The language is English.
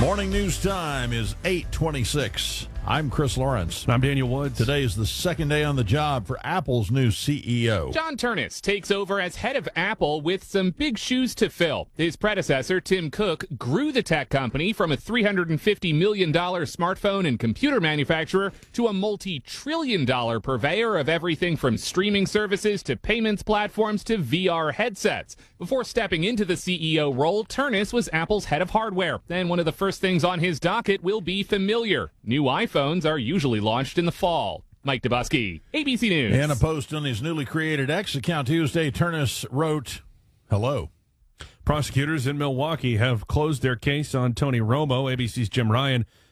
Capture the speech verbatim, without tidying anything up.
Morning news time is eight twenty-six. I'm Chris Lawrence. I'm Daniel Woods. Today is the second day on the job for Apple's new C E O. John Ternus takes over as head of Apple with some big shoes to fill. His predecessor, Tim Cook, grew the tech company from a three hundred fifty million dollars smartphone and computer manufacturer to a multi-trillion dollar purveyor of everything from streaming services to payments platforms to V R headsets. Before stepping into the C E O role, Ternus was Apple's head of hardware, and one of the first things on his docket will be familiar. New iPhones are usually launched in the fall. Mike Dubusky, A B C News. In a post on his newly created X account Tuesday, Ternus wrote, "Hello." Prosecutors in Milwaukee have closed their case on Tony Romo. A B C's Jim Ryan